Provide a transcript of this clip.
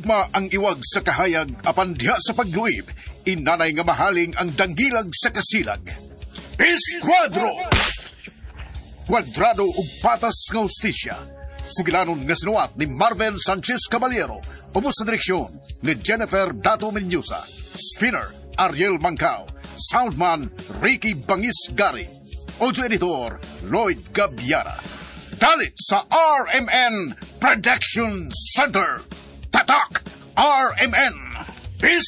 Gugma ang iwag sa kahayag apan diha sa pagluib, inanay nga mahaling ang danggilag sa kasilag. Esquadro! Kwadrado ug patas nga hustisya. Sugilanon nga sinuwat ni Marvel Sanchez Caballero, ubos sa direksyon ni Jennifer Dato Mendoza, spinner Ariel Mancao, soundman Ricky Bangis Gari, audio editor Lloyd Gabiara. Dalit sa RMN Production Center. Tatak RMN.